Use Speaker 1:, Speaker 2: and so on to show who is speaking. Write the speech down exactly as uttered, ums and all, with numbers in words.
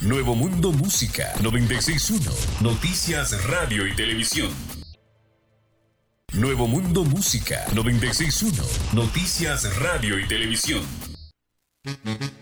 Speaker 1: Nuevo Mundo Música noventa y seis punto uno. Noticias, radio y televisión. Nuevo Mundo Música noventa y seis punto uno. Noticias, radio y televisión.